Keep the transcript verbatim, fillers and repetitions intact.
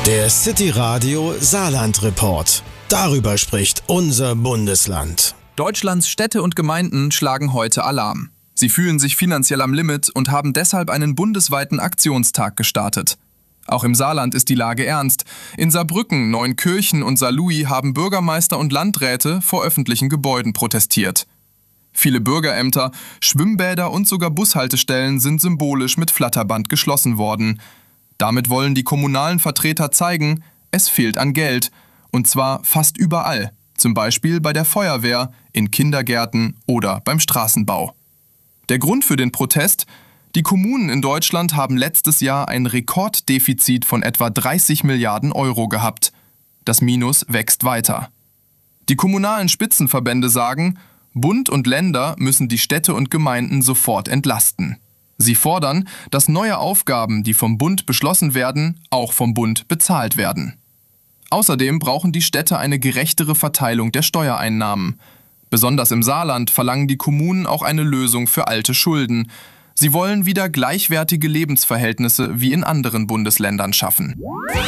Der City Radio Saarland Report. Darüber spricht unser Bundesland. Deutschlands Städte und Gemeinden schlagen heute Alarm. Sie fühlen sich finanziell am Limit und haben deshalb einen bundesweiten Aktionstag gestartet. Auch im Saarland ist die Lage ernst. In Saarbrücken, Neunkirchen und Saarlouis haben Bürgermeister und Landräte vor öffentlichen Gebäuden protestiert. Viele Bürgerämter, Schwimmbäder und sogar Bushaltestellen sind symbolisch mit Flatterband geschlossen worden. Damit wollen die kommunalen Vertreter zeigen, es fehlt an Geld. Und zwar fast überall. Zum Beispiel bei der Feuerwehr, in Kindergärten oder beim Straßenbau. Der Grund für den Protest? Die Kommunen in Deutschland haben letztes Jahr ein Rekorddefizit von etwa dreißig Milliarden Euro gehabt. Das Minus wächst weiter. Die kommunalen Spitzenverbände sagen, Bund und Länder müssen die Städte und Gemeinden sofort entlasten. Sie fordern, dass neue Aufgaben, die vom Bund beschlossen werden, auch vom Bund bezahlt werden. Außerdem brauchen die Städte eine gerechtere Verteilung der Steuereinnahmen. Besonders im Saarland verlangen die Kommunen auch eine Lösung für alte Schulden. Sie wollen wieder gleichwertige Lebensverhältnisse wie in anderen Bundesländern schaffen.